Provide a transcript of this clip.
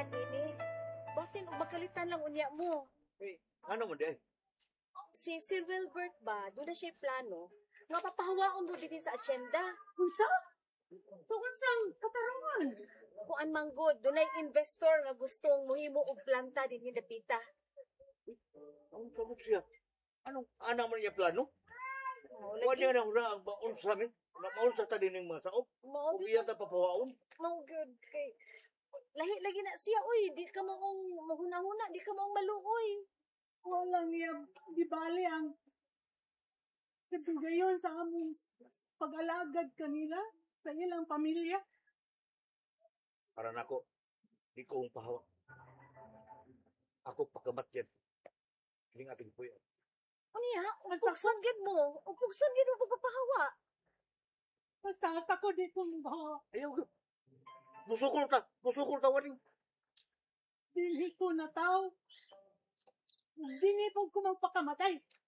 pagpangutana din. Basin, makalitan lang unya mo. Ano mo di? Si Sir Wilbert ba, doon na siya plano, nga papahawaon mo din sa asyenda. Unsa? So, unsang katarungan? Kuan manggod, doon ay investor nga gustong muhimo og planta din ni Dapita. Ang kamot siya. Anong mo niya plano? Lagi, Wala niya na ang baon sa amin. Maunsa ta din ng mga saop. mao Kung iya ta papawaon. good kay lahi-lagi na siya, uy, di ka maong mahuna-huna, di ka maong maluoy. Walang niya, di bali ang katugayon sa among pag-alagad kanila sa ilang pamilya. Para nako, di ko pahawa. Ako pagkamat yan. Hiling ating po yan. Ano niya? Upugson gid mo. Upugson gid mo pagpapahawa. Basta ko di ko mabawa. Ayaw ka. Busukol ta, waling. Dili ko na tao. Dili po ko magpakamatay.